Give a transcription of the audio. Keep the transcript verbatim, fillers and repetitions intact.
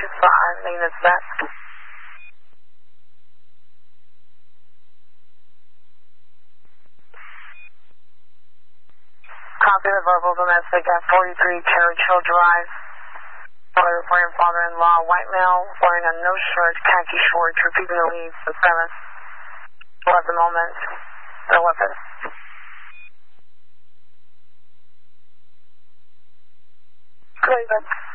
two five, maintenance back. Copy the verbal domestic at forty-three Churchill Drive. Father, reporting father-in-law, white male, wearing a no shirt, khaki shorts, repeating the leads, the premise. Well, at the moment, no weapon. Cleveland.